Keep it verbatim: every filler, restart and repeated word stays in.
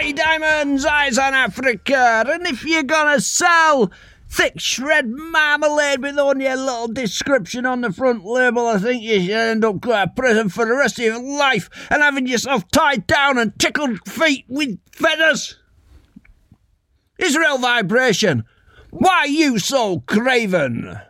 Bloody Diamonds, Eyes on Africa. And if you're gonna sell thick shred marmalade with only a little description on the front label, I think you should end up going to prison for the rest of your life and having yourself tied down and tickled feet with feathers. Israel Vibration, why you so craven?